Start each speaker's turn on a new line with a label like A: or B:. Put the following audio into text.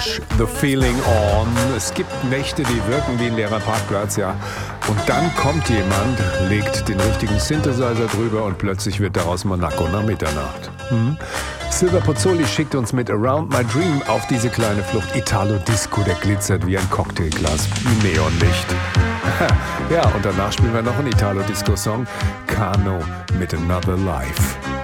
A: The Feeling On. Es gibt Nächte, die wirken wie ein leerer Parkplatz, ja. Und dann kommt jemand, legt den richtigen Synthesizer drüber und plötzlich wird daraus Monaco nach Mitternacht. Silver Pozzoli schickt uns mit Around My Dream auf diese kleine Flucht. Italo-Disco, der glitzert wie ein Cocktailglas. Neonlicht. Ja, und danach spielen wir noch einen Italo-Disco-Song. Kano mit Another Life.